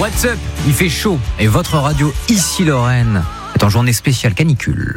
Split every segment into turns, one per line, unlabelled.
What's up? Il fait chaud et votre radio ici Lorraine est en journée spéciale canicule.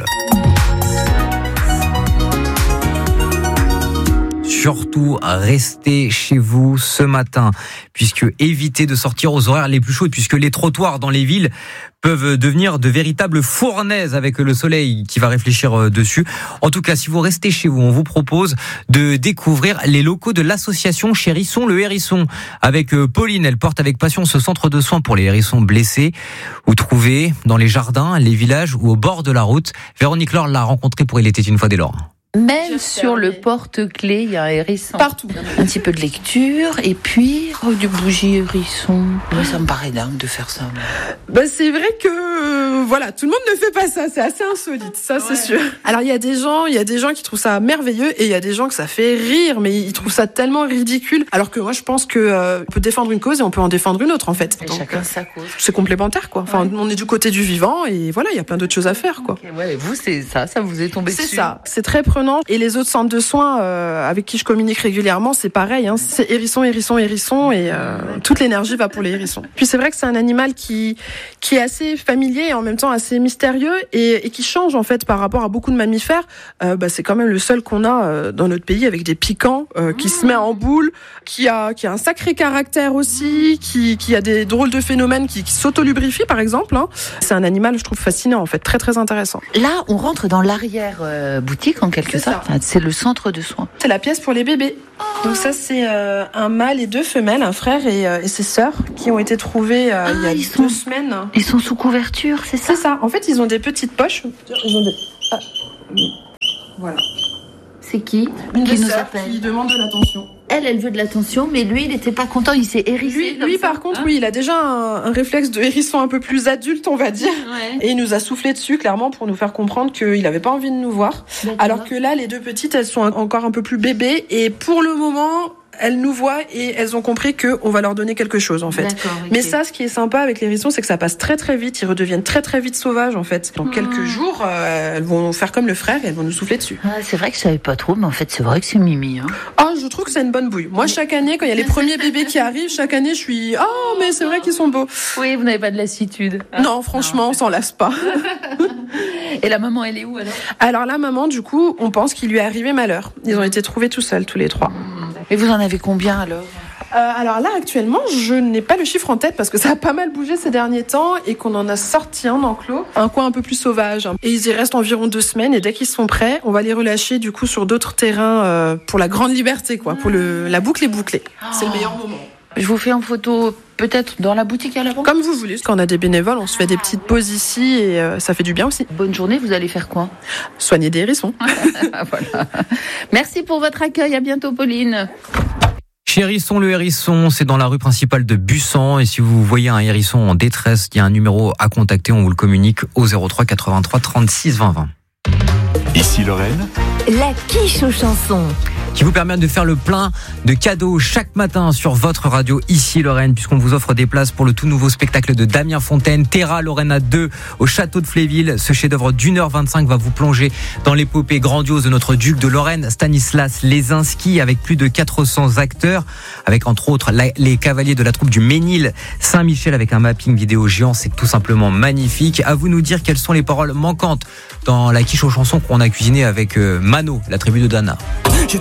Surtout, restez chez vous ce matin, puisque évitez de sortir aux horaires les plus chauds, puisque les trottoirs dans les villes peuvent devenir de véritables fournaises avec le soleil qui va réfléchir dessus. En tout cas, si vous restez chez vous, on vous propose de découvrir les locaux de l'association Hérisson le Hérisson. Avec Pauline, elle porte avec passion ce centre de soins pour les hérissons blessés. Vous trouvez dans les jardins, les villages ou au bord de la route. Véronique Laure l'a rencontré pour Il était une fois des Lorrains.
Même sur le porte-clés, il y a un hérisson.
Partout.
Un petit peu de lecture et puis du bougie hérisson.
Moi, ça me paraît dingue de faire ça.
C'est vrai que tout le monde ne fait pas ça, c'est assez insolite, ça c'est sûr. Alors il y a des gens qui trouvent ça merveilleux et il y a des gens que ça fait rire, mais ils trouvent ça tellement ridicule. Alors que moi je pense que on peut défendre une cause et on peut en défendre une autre en fait.
Et chacun sa cause.
C'est complémentaire quoi. Enfin, on est du côté du vivant et voilà, il y a plein d'autres choses à faire quoi.
Okay, ouais, vous c'est ça vous est tombé dessus.
C'est ça, c'est très prenant. Et les autres centres de soins avec qui je communique régulièrement, c'est pareil. C'est hérisson et toute l'énergie va pour les hérissons. Puis c'est vrai que c'est un animal qui est assez familier et en même temps assez mystérieux et qui change en fait par rapport à beaucoup de mammifères. C'est quand même le seul qu'on a dans notre pays avec des piquants, qui se met en boule, qui a un sacré caractère aussi, qui a des drôles de phénomènes, qui s'autolubrifie par exemple. C'est un animal, je trouve fascinant en fait, très très intéressant.
Là, on rentre dans l'arrière boutique en quelque sorte. Enfin, c'est le centre de soins.
C'est la pièce pour les bébés. Donc ça c'est un mâle et 2 femelles, un frère et ses sœurs qui ont été trouvés il y a 2 semaines.
Ils sont sous couverture, c'est ça?
C'est ça. En fait, ils ont des petites poches. Voilà.
C'est qui?
Une
qui
des
nous
sœurs
appelle?
qui demande de l'attention.
Elle veut de l'attention, mais lui, il n'était pas content, il s'est hérissé.
Lui par contre, oui, il a déjà un réflexe de hérisson un peu plus adulte, on va dire.
Ouais.
Et il nous a soufflé dessus, clairement, pour nous faire comprendre qu'il n'avait pas envie de nous voir.
D'accord.
Alors que là, les 2 petites, elles sont encore un peu plus bébés. Et pour le moment, elles nous voient et elles ont compris qu'on va leur donner quelque chose, en fait.
D'accord, okay.
Mais ça, ce qui est sympa avec les hérissons, c'est que ça passe très très vite. Ils redeviennent très très vite sauvages, en fait. Dans quelques jours, elles vont faire comme le frère et elles vont nous souffler dessus.
Ah, c'est vrai que je savais pas trop, mais en fait, c'est vrai que c'est Mimi.
Je trouve que c'est une bonne bouille. Moi, chaque année, quand il y a les premiers bébés qui arrivent, chaque année, je suis mais c'est vrai qu'ils sont beaux.
Oui, vous n'avez pas de lassitude.
Non, franchement, on s'en lasse pas.
Et la maman, elle est où
alors la maman, du coup, on pense qu'il lui est arrivé malheur. Ils ont été trouvés tout seuls, tous les 3.
Et vous en avez combien alors?
Alors là, actuellement, je n'ai pas le chiffre en tête parce que ça a pas mal bougé ces derniers temps et qu'on en a sorti un enclos, un coin un peu plus sauvage. Et ils y restent environ 2 semaines et dès qu'ils sont prêts, on va les relâcher du coup sur d'autres terrains pour la grande liberté, quoi, pour la boucle est bouclée. C'est le meilleur moment.
Je vous fais en photo peut-être dans la boutique à l'avant?
Comme vous voulez. Quand on a des bénévoles, on se fait des petites pauses ici et ça fait du bien aussi.
Bonne journée, vous allez faire quoi?
Soigner des hérissons.
Voilà. Merci pour votre accueil, à bientôt Pauline.
Hérisson le Hérisson, c'est dans la rue principale de Bussan. Et si vous voyez un hérisson en détresse, il y a un numéro à contacter, on vous le communique au 03 83 36 20 20.
Ici Lorraine,
la quiche aux chansons,
qui vous permet de faire le plein de cadeaux chaque matin sur votre radio ici Lorraine, puisqu'on vous offre des places pour le tout nouveau spectacle de Damien Fontaine, Terra Lorena 2 au château de Fléville. Ce chef-d'œuvre d'1h25 va vous plonger dans l'épopée grandiose de notre duc de Lorraine, Stanislas Lesinski, avec plus de 400 acteurs, avec entre autres les cavaliers de la troupe du Ménil Saint-Michel, avec un mapping vidéo géant. C'est tout simplement magnifique. À vous nous dire quelles sont les paroles manquantes dans la quiche aux chansons qu'on a cuisiné avec Mano, la tribu de Dana.